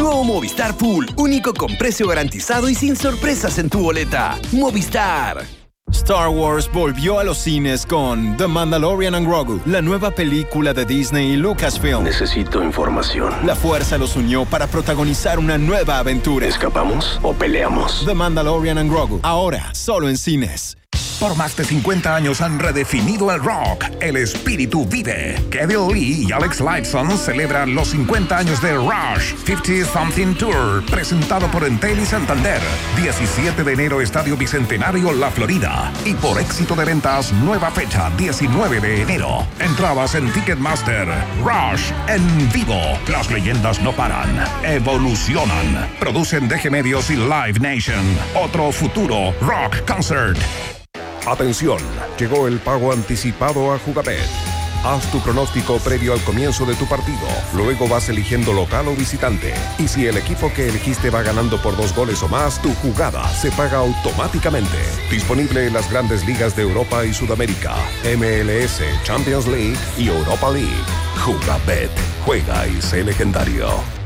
Nuevo Movistar Pool, único con precio garantizado y sin sorpresas en tu boleta. Movistar. Star Wars volvió a los cines con The Mandalorian and Grogu, la nueva película de Disney y Lucasfilm. Necesito información. La fuerza los unió para protagonizar una nueva aventura. ¿Escapamos o peleamos? The Mandalorian and Grogu, ahora solo en cines. Por más de 50 años han redefinido el rock. El espíritu vive. Kevin Lee y Alex Lifeson celebran los 50 años de Rush 50 Something Tour, presentado por Entel y Santander. 17 de enero, Estadio Bicentenario, La Florida. Y por éxito de ventas, nueva fecha, 19 de enero. Entradas en Ticketmaster. Rush en vivo. Las leyendas no paran. Evolucionan. Producen DG Medios y Live Nation. Otro futuro Rock Concert. Atención, llegó el pago anticipado a Jugabet. Haz tu pronóstico previo al comienzo de tu partido. Luego vas eligiendo local o visitante. Y si el equipo que elegiste va ganando por 2 goles o más, tu jugada se paga automáticamente. Disponible en las grandes ligas de Europa y Sudamérica, MLS, Champions League y Europa League. Jugabet. Juega y sé legendario.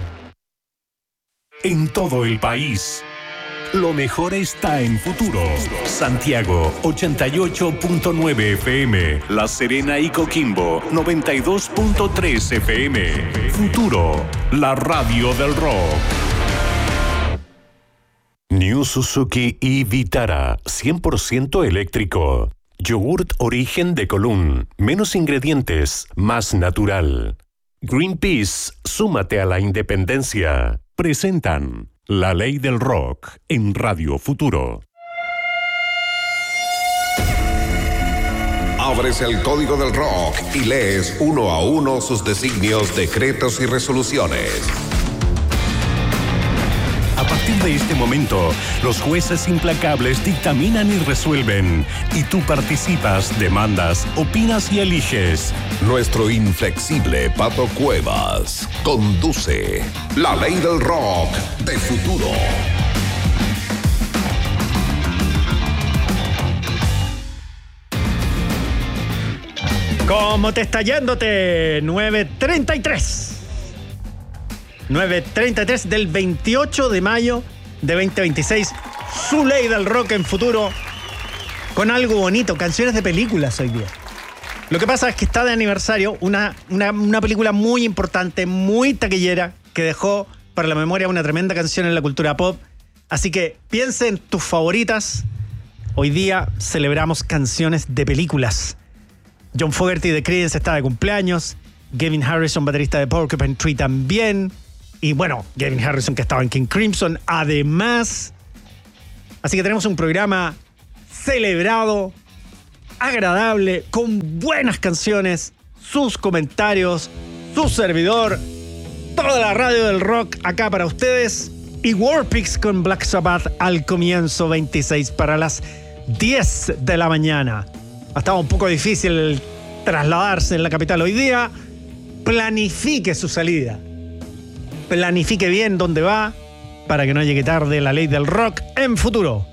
En todo el país, lo mejor está en Futuro. Santiago, 88.9 FM. La Serena y Coquimbo, 92.3 FM. Futuro, la radio del rock. New Suzuki e-Vitara, 100% eléctrico. Yogurt origen de Colún. Menos ingredientes, más natural. Greenpeace, súmate a la independencia. Presentan La Ley del Rock en Radio Futuro. Abres el código del rock y lees uno a uno sus designios, decretos y resoluciones. A partir de este momento, los jueces implacables dictaminan y resuelven. Y tú participas, demandas, opinas y eliges. Nuestro inflexible Pato Cuevas conduce La Ley del Rock de Futuro. ¿Cómo te está yéndote? 9:33. 9:33 del 28 de mayo de 2026. Su Ley del Rock en Futuro. Con algo bonito, canciones de películas hoy día. Lo que pasa es que está de aniversario una película muy importante, muy taquillera, que dejó para la memoria una tremenda canción en la cultura pop. Así que piensa en tus favoritas. Hoy día celebramos canciones de películas. John Fogerty de Creedence está de cumpleaños. Gavin Harrison, baterista de Porcupine Tree, también. Y bueno, Gavin Harrison, que estaba en King Crimson, además. Así que tenemos un programa celebrado, agradable, con buenas canciones, sus comentarios, su servidor, toda la radio del rock acá para ustedes. Y Warpix con Black Sabbath al comienzo, 26 para las 10 de la mañana. Estaba un poco difícil trasladarse en la capital hoy día. Planifique su salida. Planifique bien dónde va para que no llegue tarde. La Ley del Rock en Futuro.